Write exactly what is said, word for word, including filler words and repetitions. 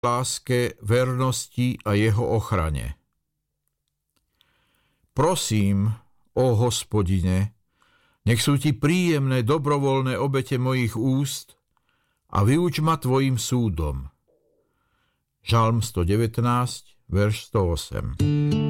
láske, vernosti a jeho ochrane. Prosím, ó Hospodine, nech sú ti príjemné dobrovoľné obete mojich úst a vyuč ma tvojim súdom. Žalm sto devätnásť, verš sto osem.